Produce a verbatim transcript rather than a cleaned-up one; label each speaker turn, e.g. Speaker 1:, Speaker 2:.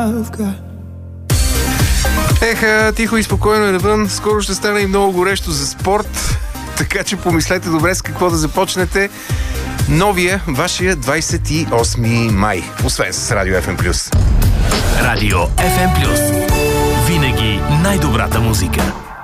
Speaker 1: Еха, тихо и спокойно е навън. Скоро ще стане и много горещо за спорт. Така че помислете добре с какво да започнете новия, вашия двадесет и осми май. Освен с Радио Еф Ем плюс.
Speaker 2: Радио Еф Ем плюс. Винаги най-добрата музика.